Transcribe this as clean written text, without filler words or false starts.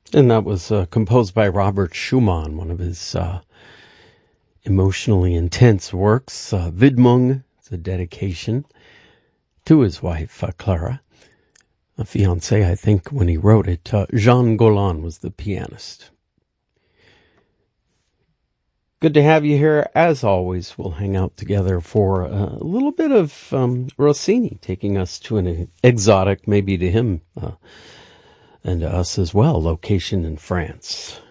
And that was composed by Robert Schumann, one of his emotionally intense works. Widmung, it's a dedication to his wife, Clara, a fiancée, I think, when he wrote it. Jean Golan was the pianist. Good to have you here. As always, we'll hang out together for a little bit of Rossini, taking us to an exotic, maybe to him and to us as well, location in France.